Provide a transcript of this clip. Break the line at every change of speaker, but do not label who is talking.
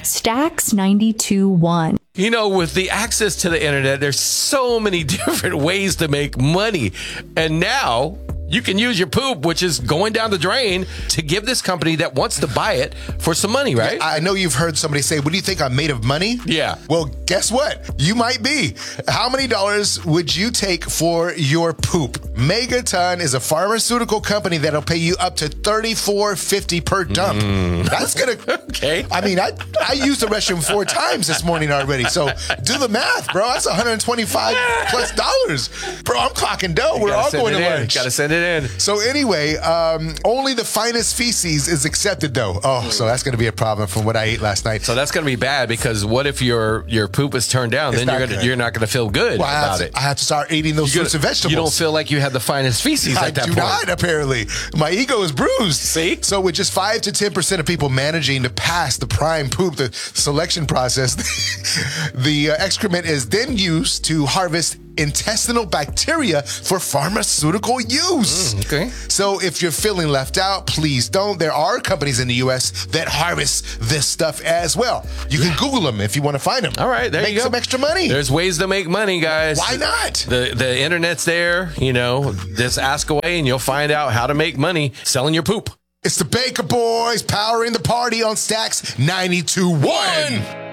Stacks 92.1.
You know, with the access to the internet, there's so many different ways to make money. And now you can use your poop, which is going down the drain, to give this company that wants to buy it for some money, right?
I know you've heard somebody say, what do you think, I'm made of money?
Yeah.
Well, guess what? You might be. How many dollars would you take for your poop? Megaton is a pharmaceutical company that'll pay you up to $34.50 per dump. That's going to...
Okay.
I mean, I used the restroom 4 times this morning already. So do the math, bro. That's $125 plus dollars. Bro, I'm clocking dough. We're all going to lunch.
Got to send it in.
So anyway, only the finest feces is accepted, though. Oh, so that's going to be a problem from what I ate last night.
So that's going to be bad, because what if your poop is turned down?
It's
Then you're not going to feel good about it.
I have to start eating those fruits and vegetables.
You don't feel like you had the finest feces at that point.
I do not, apparently. My ego is bruised.
See?
So with just 5 to 10% of people managing to pass the prime poop, the selection process, the excrement is then used to harvest intestinal bacteria for pharmaceutical use.
Okay.
So if you're feeling left out, please don't. There are companies in the U.S. that harvest this stuff as well. You can Google them if you want to find them.
All right, there you go.
Make some extra money.
There's ways to make money, guys.
Why not?
The internet's there. You know, just ask away and you'll find out how to make money selling your poop.
It's the Baker Boys powering the party on Stacks 92.1.